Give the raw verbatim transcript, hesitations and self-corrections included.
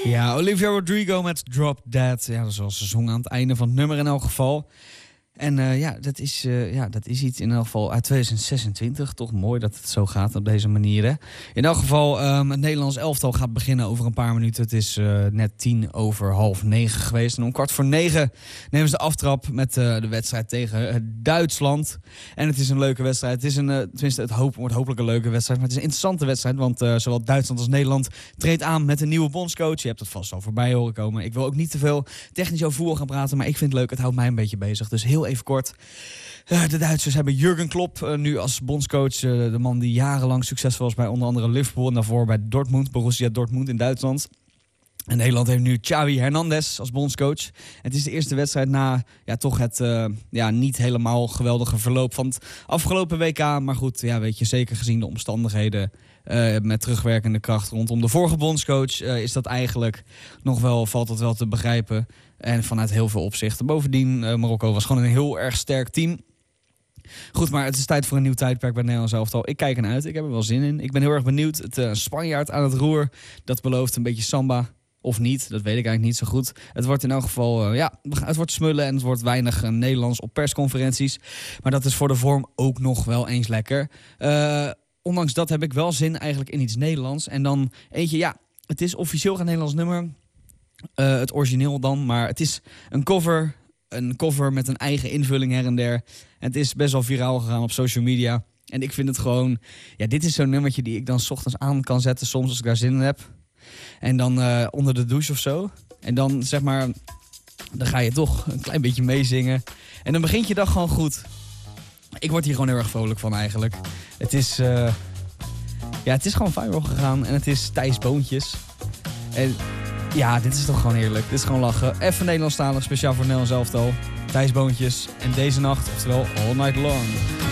Ja, Olivia Rodrigo met Drop Dead. Ja, dat is wel ze zong aan het einde van het nummer in elk geval. En uh, ja, dat is, uh, ja, dat is iets in elk geval uit twintig zesentwintig. Toch mooi dat het zo gaat op deze manier. Hè? In elk geval, um, het Nederlands elftal gaat beginnen over een paar minuten. Het is uh, net tien over half negen geweest. En om kwart voor negen nemen ze de aftrap met uh, de wedstrijd tegen uh, Duitsland. En het is een leuke wedstrijd. Het is een, uh, tenminste, het hoop, wordt hopelijk een leuke wedstrijd. Maar het is een interessante wedstrijd. Want uh, zowel Duitsland als Nederland treedt aan met een nieuwe bondscoach. Je hebt het vast al voorbij horen komen. Ik wil ook niet te veel technisch over voetbal gaan praten. Maar ik vind het leuk. Het houdt mij een beetje bezig. Dus heel even kort. Uh, de Duitsers hebben Jurgen Klopp uh, nu als bondscoach. Uh, de man die jarenlang succesvol was bij onder andere Liverpool. En daarvoor bij Dortmund, Borussia Dortmund in Duitsland. En Nederland heeft nu Xavi Hernandez als bondscoach. Het is de eerste wedstrijd na ja, toch het uh, ja, niet helemaal geweldige verloop van het afgelopen W K. Maar goed, ja, weet je, zeker gezien de omstandigheden uh, met terugwerkende kracht rondom de vorige bondscoach Uh, is dat eigenlijk nog wel, valt dat wel te begrijpen. En vanuit heel veel opzichten. Bovendien, uh, Marokko was gewoon een heel erg sterk team. Goed, maar het is tijd voor een nieuw tijdperk bij het Nederlands elftal. Ik kijk ernaar uit, ik heb er wel zin in. Ik ben heel erg benieuwd. Het uh, Spanjaard aan het roer, dat belooft een beetje samba. Of niet, dat weet ik eigenlijk niet zo goed. Het wordt in elk geval, uh, ja, het wordt smullen en het wordt weinig uh, Nederlands op persconferenties. Maar dat is voor de vorm ook nog wel eens lekker. Uh, ondanks dat heb ik wel zin eigenlijk in iets Nederlands. En dan eentje, ja, het is officieel geen Nederlands nummer. Uh, het origineel dan, maar het is een cover. Een cover met een eigen invulling her en der. En het is best wel viraal gegaan op social media. En ik vind het gewoon, ja, dit is zo'n nummertje die ik dan 's ochtends aan kan zetten soms als ik daar zin in heb. En dan uh, onder de douche of zo. En dan zeg maar, dan ga je toch een klein beetje meezingen. En dan begint je dag gewoon goed. Ik word hier gewoon heel erg vrolijk van eigenlijk. Het is, uh, ja, het is gewoon viral gegaan. En het is Thijs Boontjes. En ja, dit is toch gewoon heerlijk. Dit is gewoon lachen. Even Nederlandstalig, speciaal voor Nederlands elftal. Thijs Boontjes. En deze nacht, oftewel All Night Long.